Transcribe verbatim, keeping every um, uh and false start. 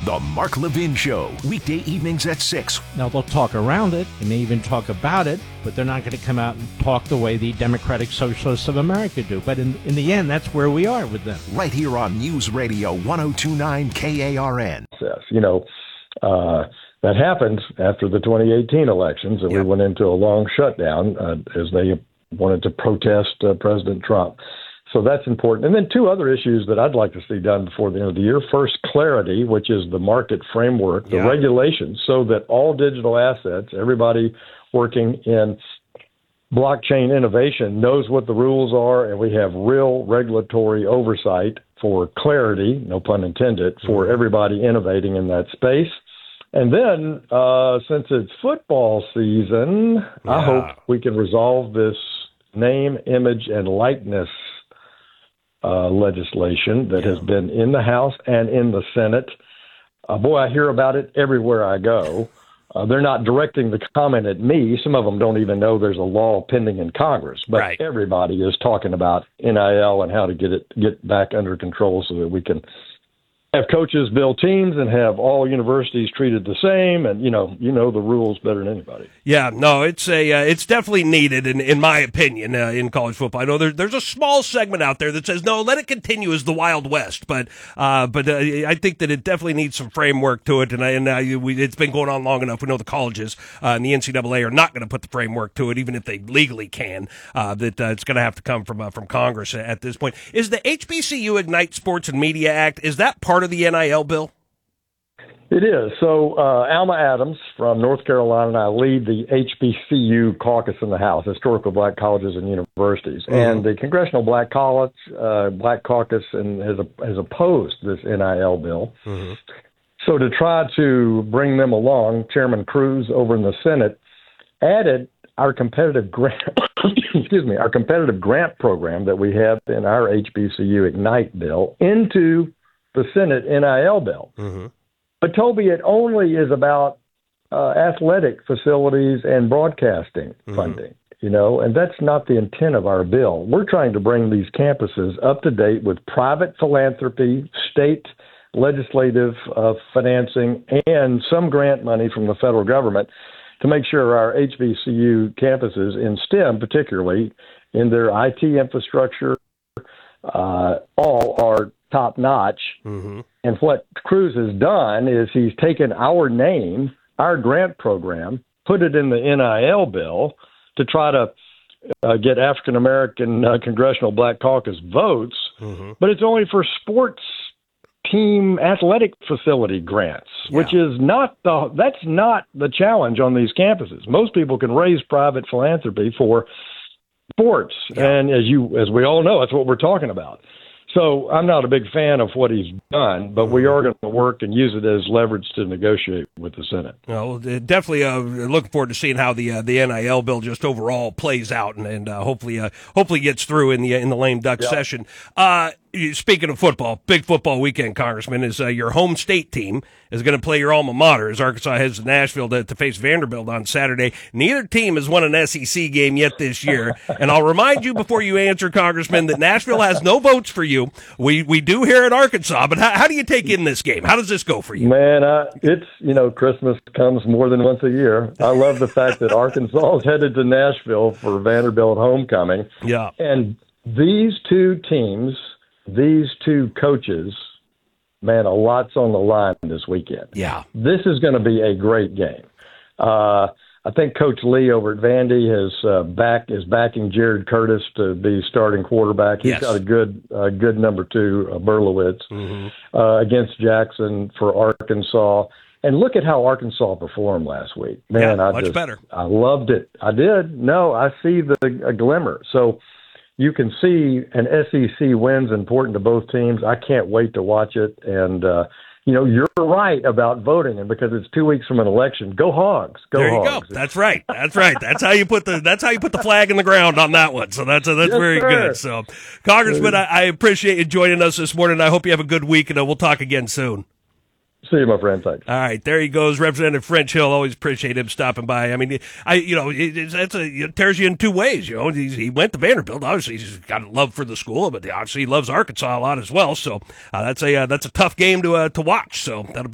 The Mark Levin Show, weekday evenings at six. Now, they'll talk around it, and may even talk about it, but they're not going to come out and talk the way the Democratic Socialists of America do. But in, in the end, that's where we are with them. Right here on News Radio one oh two point nine K A R N. You know, uh, that happened after the twenty eighteen elections, and yep. we went into a long shutdown uh, as they wanted to protest uh, President Trump. So that's important. And then two other issues that I'd like to see done before the end of the year. First, clarity, which is the market framework, the yeah. regulations, so that all digital assets, everybody working in blockchain innovation knows what the rules are, and we have real regulatory oversight for clarity, no pun intended, for everybody innovating in that space. And then, uh, since it's football season, yeah. I hope we can resolve this name, image, and likeness Uh, legislation that has been in the House and in the Senate. Uh, boy, I hear about it everywhere I go. Uh, they're not directing the comment at me. Some of them don't even know there's a law pending in Congress. But right. everybody is talking about N I L and how to get it get back under control so that we can have coaches build teams and have all universities treated the same, and you know, you know the rules better than anybody. Yeah, no, it's a, uh, it's definitely needed, in, in my opinion, uh, in college football. I know there, there's a small segment out there that says no, let it continue as the Wild West, but, uh, but uh, I think that it definitely needs some framework to it, and, I, and uh, we, it's been going on long enough. We know the colleges uh, and the N C double A are not going to put the framework to it, even if they legally can. Uh, that uh, it's going to have to come from uh, from Congress at this point. Is the H B C U Ignite Sports and Media Act, is that part of the N I L bill? It is. So uh, Alma Adams from North Carolina and I lead the H B C U caucus in the House, Historical Black Colleges and Universities. Mm-hmm. And the Congressional Black College, uh, Black Caucus and has, has opposed this N I L bill. Mm-hmm. So to try to bring them along, Chairman Cruz over in the Senate added our competitive grant, excuse me, our competitive grant program that we have in our H B C U Ignite bill into the Senate N I L bill. Mm-hmm. But, Toby, it only is about uh, athletic facilities and broadcasting mm-hmm. funding, you know, and that's not the intent of our bill. We're trying to bring these campuses up to date with private philanthropy, state legislative uh, financing, and some grant money from the federal government to make sure our H B C U campuses in STEM, particularly in their I T infrastructure, uh, all are top-notch. Mm-hmm. And what Cruz has done is he's taken our name, our grant program, put it in the N I L bill to try to uh, get African-American uh, Congressional Black Caucus votes, mm-hmm. but it's only for sports team athletic facility grants, yeah. which is not the, that's not the challenge on these campuses. Most people can raise private philanthropy for sports. Yeah. And as you, as we all know, that's what we're talking about. So I'm not a big fan of what he's done, but we are going to work and use it as leverage to negotiate with the Senate. Well, definitely uh, looking forward to seeing how the uh, the N I L bill just overall plays out, and, and uh, hopefully uh, hopefully gets through in the in the lame duck yep. session. Uh, speaking of football, big football weekend, Congressman, is uh, your home state team is going to play your alma mater as Arkansas heads to Nashville to, to face Vanderbilt on Saturday. Neither team has won an S E C game yet this year, and I'll remind you before you answer, Congressman, that Nashville has no votes for you. We we do here at Arkansas, but how, how do you take in this game? How does this go for you? Man, uh, it's, you know, Christmas comes more than once a year. I love the fact that Arkansas is headed to Nashville for Vanderbilt homecoming. Yeah. And these two teams, these two coaches, man, a lot's on the line this weekend. Yeah. This is going to be a great game. Uh, I think Coach Lee over at Vandy has uh, back is backing Jared Curtis to be starting quarterback. He's yes. got a good uh, good number two, uh, Berlowitz, mm-hmm. uh, against Jackson for Arkansas. And look at how Arkansas performed last week. Man, yeah, I much just, better. I loved it. I did. No, I see the a glimmer. So you can see an S E C win's important to both teams. I can't wait to watch it. And, uh, you know, you're right about voting, and because it's two weeks from an election, go Hogs. Go there you Hogs. go. That's right. That's right. That's how you put the that's how you put the flag in the ground on that one. So that's uh, that's yes, very sir. good. So, Congressman, I, I appreciate you joining us this morning. I hope you have a good week, and uh, we'll talk again soon. See you, my friend. Thanks. All right, there he goes, Representative French Hill. Always appreciate him stopping by. I mean, I you know, it, it's, it's a, it tears you in two ways. You know, He's, he went to Vanderbilt. Obviously, he's got a love for the school, but obviously he loves Arkansas a lot as well. So uh, that's a uh, that's a tough game to uh, to watch. So that'll be.